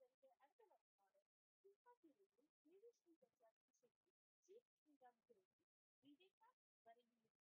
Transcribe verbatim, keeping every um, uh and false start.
துப்பாக்கி ரேடில் தேவி ஸ்ரீ பிரசாத் இசையில் ஜி ஸ்ரீராம் குரலில் விவேகா வரியில்